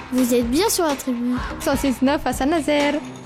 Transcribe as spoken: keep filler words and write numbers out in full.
Vous êtes bien sur la tribu. cent six neuf à Saint-Nazaire.